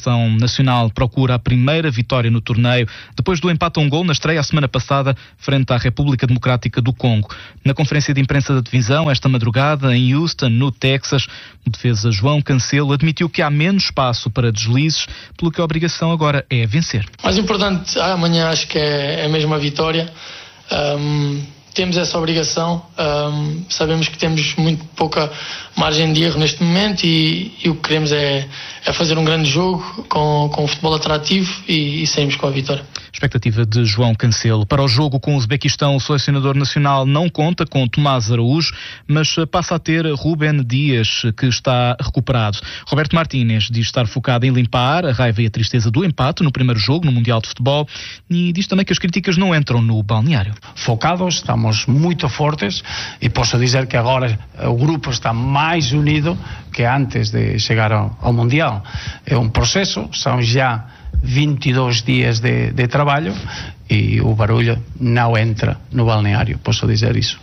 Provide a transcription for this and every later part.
seleção nacional procura a primeira vitória no torneio, depois do empate a um gol na estreia a semana passada, frente à República Democrática do Congo. Na conferência de imprensa da divisão, esta madrugada, em Houston, no Texas, o defesa João Cancelo admitiu que há menos espaço para deslizes, pelo que a obrigação agora é vencer. Mais importante amanhã acho que é mesmo a vitória. Temos essa obrigação, sabemos que temos muito pouca margem de erro neste momento e o que queremos é fazer um grande jogo com um futebol atrativo e sairmos com a vitória. Expectativa de João Cancelo. Para o jogo com o Uzbequistão, o selecionador nacional não conta com Tomás Araújo, mas passa a ter Rúben Dias, que está recuperado. Roberto Martínez diz estar focado em limpar a raiva e a tristeza do empate no primeiro jogo no Mundial de Futebol e diz também que as críticas não entram no balneário. Focados, estamos muito fortes e posso dizer que agora o grupo está mais unido que antes de chegar ao Mundial. É um processo, são já 22 dias de trabalho e o barulho não entra no balneário, posso dizer isso.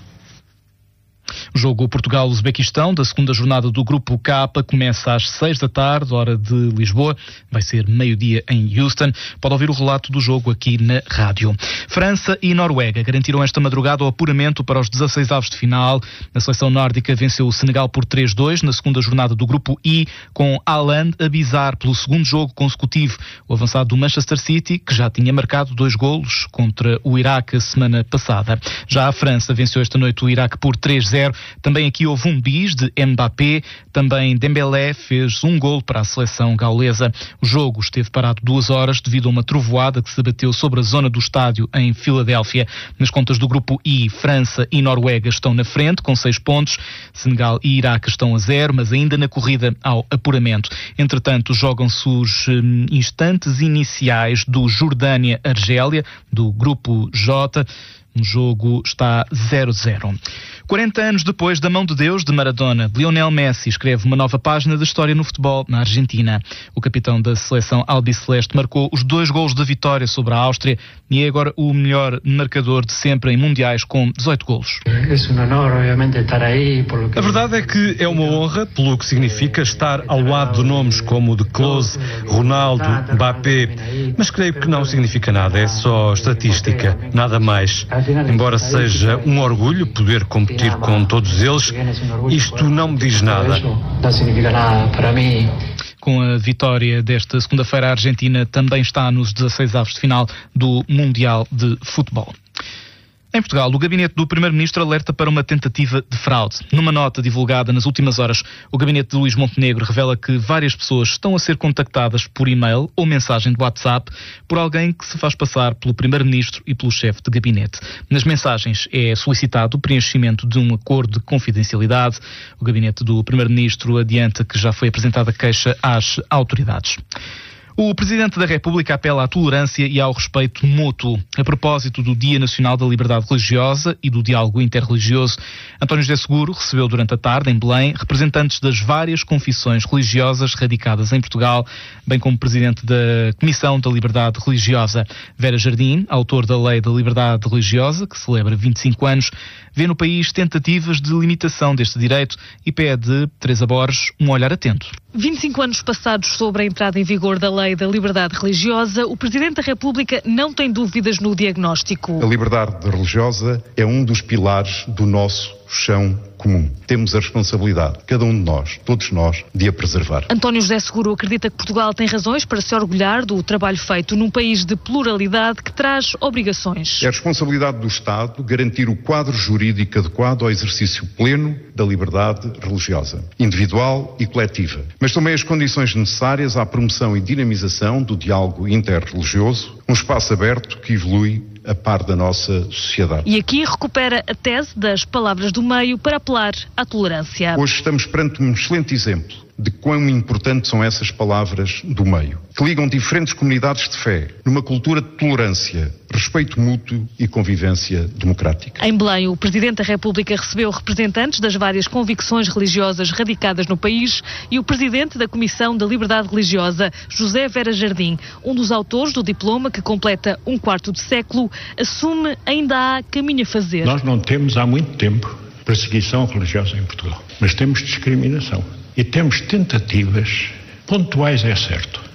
O jogo Portugal-Uzbequistão da segunda jornada do Grupo K começa às 6 da tarde, hora de Lisboa. Vai ser meio-dia em Houston. Pode ouvir o relato do jogo aqui na rádio. França e Noruega garantiram esta madrugada o apuramento para os 16avos de final. A seleção nórdica venceu o Senegal por 3-2 na segunda jornada do Grupo I, com Haaland a bizar pelo segundo jogo consecutivo. O avançado do Manchester City, que já tinha marcado 2 golos contra o Iraque a semana passada. Já a França venceu esta noite o Iraque por 3-0. Também aqui houve um bis de Mbappé, também Dembélé fez um golo para a seleção gaulesa. O jogo esteve parado 2 horas devido a uma trovoada que se abateu sobre a zona do estádio em Filadélfia. Nas contas do grupo I, França e Noruega estão na frente com 6 pontos, Senegal e Iraque estão a 0, mas ainda na corrida ao apuramento. Entretanto, jogam-se os instantes iniciais do Jordânia-Argélia, do grupo J. O jogo está 0-0. 40 anos depois da mão de Deus de Maradona, Lionel Messi escreve uma nova página da história no futebol na Argentina. O capitão da seleção albiceleste marcou os 2 golos de vitória sobre a Áustria e é agora o melhor marcador de sempre em mundiais com 18 golos. A verdade é que é uma honra pelo que significa estar ao lado de nomes como de Klose, Ronaldo, Mbappé, mas creio que não significa nada, é só estatística, nada mais. Embora seja um orgulho poder competir com todos eles, isto não me diz nada. Com a vitória desta segunda-feira, a Argentina também está nos 16avos de final do Mundial de Futebol. Em Portugal, o gabinete do Primeiro-Ministro alerta para uma tentativa de fraude. Numa nota divulgada nas últimas horas, o gabinete de Luís Montenegro revela que várias pessoas estão a ser contactadas por e-mail ou mensagem de WhatsApp por alguém que se faz passar pelo Primeiro-Ministro e pelo chefe de gabinete. Nas mensagens é solicitado o preenchimento de um acordo de confidencialidade. O gabinete do Primeiro-Ministro adianta que já foi apresentada queixa às autoridades. O Presidente da República apela à tolerância e ao respeito mútuo. A propósito do Dia Nacional da Liberdade Religiosa e do Diálogo Interreligioso, António José Seguro recebeu durante a tarde, em Belém, representantes das várias confissões religiosas radicadas em Portugal, bem como Presidente da Comissão da Liberdade Religiosa. Vera Jardim, autor da Lei da Liberdade Religiosa, que celebra 25 anos, vê no país tentativas de limitação deste direito e pede, Teresa Borges, um olhar atento. 25 anos passados sobre a entrada em vigor da Lei da Liberdade Religiosa, o Presidente da República não tem dúvidas no diagnóstico. A liberdade religiosa é um dos pilares do nosso chão comum. Temos a responsabilidade, cada um de nós, todos nós, de a preservar. António José Seguro acredita que Portugal tem razões para se orgulhar do trabalho feito num país de pluralidade que traz obrigações. É a responsabilidade do Estado garantir o quadro jurídico adequado ao exercício pleno da liberdade religiosa, individual e coletiva, mas também as condições necessárias à promoção e dinamização do diálogo interreligioso, um espaço aberto que evolui a par da nossa sociedade. E aqui recupera a tese das palavras do meio para apelar à tolerância. Hoje estamos perante um excelente exemplo de quão importantes são essas palavras do meio, que ligam diferentes comunidades de fé numa cultura de tolerância, respeito mútuo e convivência democrática. Em Belém, o Presidente da República recebeu representantes das várias convicções religiosas radicadas no país e o Presidente da Comissão da Liberdade Religiosa, José Vera Jardim, um dos autores do diploma que completa um quarto de século, assume ainda há caminho a fazer. Nós não temos há muito tempo perseguição religiosa em Portugal, mas temos discriminação. E temos tentativas pontuais, é certo,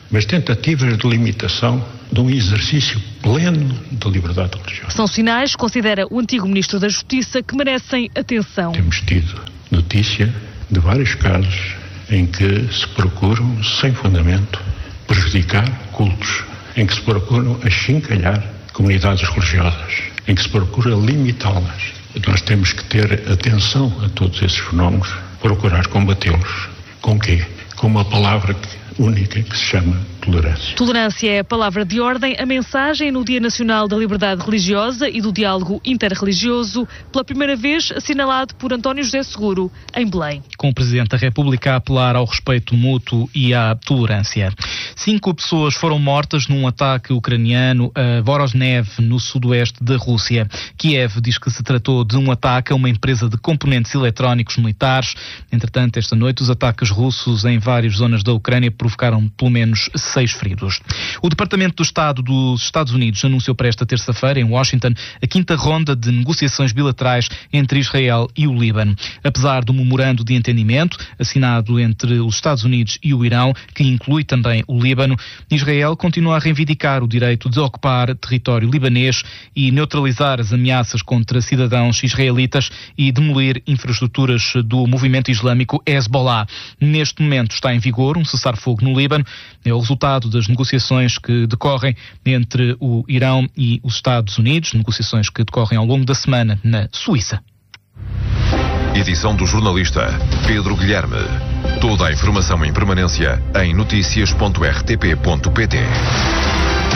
mas tentativas de limitação de um exercício pleno da liberdade religiosa. São sinais, considera o antigo Ministro da Justiça, que merecem atenção. Temos tido notícia de vários casos em que se procuram, sem fundamento, prejudicar cultos, em que se procuram achincalhar comunidades religiosas, em que se procura limitá-las. Nós temos que ter atenção a todos esses fenómenos, procurar combatê-los. Com quê? Com uma palavra única que se chama tolerância. Tolerância é a palavra de ordem, a mensagem no Dia Nacional da Liberdade Religiosa e do Diálogo Interreligioso, pela primeira vez assinalado por António José Seguro, em Belém. Com o Presidente da República a apelar ao respeito mútuo e à tolerância. 5 pessoas foram mortas num ataque ucraniano a Vorosnev, no sudoeste da Rússia. Kiev diz que se tratou de um ataque a uma empresa de componentes eletrónicos militares. Entretanto, esta noite, os ataques russos em várias zonas da Ucrânia provocaram pelo menos 6 feridos. O Departamento do Estado dos Estados Unidos anunciou para esta terça-feira, em Washington, a 5ª ronda de negociações bilaterais entre Israel e o Líbano. Apesar do memorando de entendimento assinado entre os Estados Unidos e o Irão, que inclui também o Líbano, Israel continua a reivindicar o direito de ocupar território libanês e neutralizar as ameaças contra cidadãos israelitas e demolir infraestruturas do movimento islâmico Hezbollah. Neste momento está em vigor um cessar-fogo no Líbano. É o resultado das negociações que decorrem entre o Irão e os Estados Unidos, negociações que decorrem ao longo da semana na Suíça. Edição do jornalista Pedro Guilherme. Toda a informação em permanência em noticias.rtp.pt.